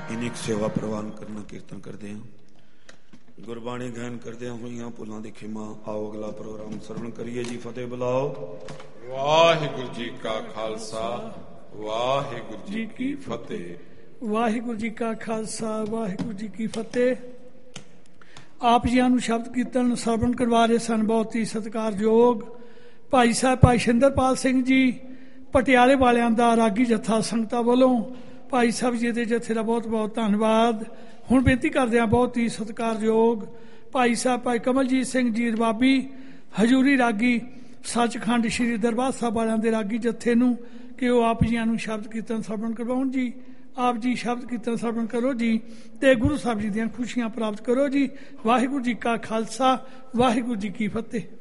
इन्हीं सेवा प्रवान करना कीर्तन करते हैं। गुरबाणी गहन करदे होइयां भुलां दी खिमा। आओ अगला प्रोग्राम सरवण करिए जी। फतेह बुलाओ। वाहिगुरु जी का खालसा वाहिगुरु जी की फतेह। वाहिगुरु जी का खालसा वाहिगुरु जी की फतेह। आप जी ਨੂੰ ਸ਼ਬਦ ਕੀਰਤਨ ਸਰਵਣ ਕਰਵਾ ਰਹੇ ਸਨ ਬਹੁਤ ਹੀ ਸਤਿਕਾਰਯੋਗ ਭਾਈ ਸਾਹਿਬ ਭਾਈ ਸ਼ਿੰਦਰਪਾਲ ਸਿੰਘ ਜੀ ਪਟਿਆਲੇ ਵਾਲਿਆਂ ਦਾ ਰਾਗੀ ਜੱਥਾ ਸੰਗਤਾਂ ਵੱਲੋਂ ਭਾਈ ਸਾਹਿਬ ਜੀ ਦੇ ਜਥੇ ਦਾ ਬਹੁਤ ਬਹੁਤ ਧੰਨਵਾਦ। ਹੁਣ ਬੇਨਤੀ ਕਰਦੇ ਹਾਂ ਬਹੁਤ ਹੀ ਸਤਿਕਾਰਯੋਗ ਭਾਈ ਸਾਹਿਬ ਭਾਈ ਕਮਲਜੀਤ ਸਿੰਘ ਜੀ ਰਬਾਬੀ ਹਜੂਰੀ ਰਾਗੀ ਸੱਚਖੰਡ ਸ਼੍ਰੀ ਦਰਬਾਰ ਸਾਹਿਬ ਵਾਲਿਆਂ ਦੇ ਰਾਗੀ ਜੱਥੇ ਨੂੰ ਕਿ ਉਹ ਆਪ ਜੀਆਂ ਨੂੰ ਸ਼ਬਦ ਕੀਰਤਨ ਸਰਵਣ ਕਰਵਾਉਣ ਜੀ। ਆਪ ਜੀ ਸ਼ਬਦ ਕੀਰਤਨ ਸਰਵਣ ਕਰੋ ਜੀ ਤੇ ਗੁਰੂ ਸਾਹਿਬ ਜੀ ਦੀਆਂ ਖੁਸ਼ੀਆਂ ਪ੍ਰਾਪਤ ਕਰੋ ਜੀ। ਵਾਹਿਗੁਰੂ ਜੀ ਕਾ ਖਾਲਸਾ ਵਾਹਿਗੁਰੂ ਜੀ ਕੀ ਫਤਿਹ।